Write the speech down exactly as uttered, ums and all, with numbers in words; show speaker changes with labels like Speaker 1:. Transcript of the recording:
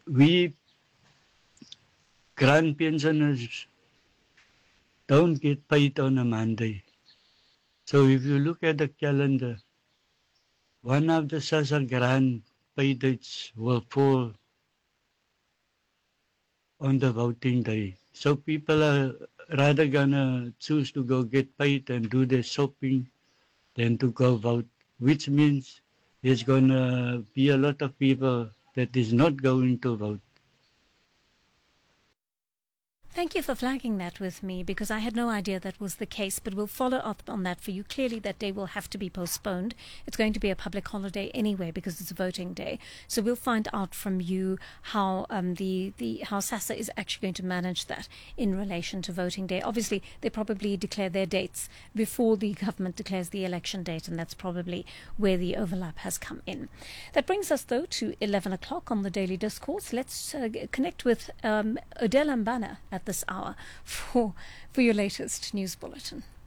Speaker 1: we grand pensioners don't get paid on a Monday. So if you look at the calendar, one of the SASSA grant pay dates will fall on the voting day. So people are rather gonna choose to go get paid and do their shopping than to go vote, which means there's gonna be a lot of people that is not going to vote.
Speaker 2: Thank you for flagging that with me, because I had no idea that was the case, but we'll follow up on that for you. Clearly that day will have to be postponed. It's going to be a public holiday anyway because it's a voting day. So we'll find out from you how um, the, the how SASSA is actually going to manage that in relation to voting day. Obviously, they probably declare their dates before the government declares the election date, and that's probably where the overlap has come in. That brings us, though, to eleven o'clock on the Daily Discourse. Let's uh, connect with um, Odell Mbana at this hour for, for your latest news bulletin.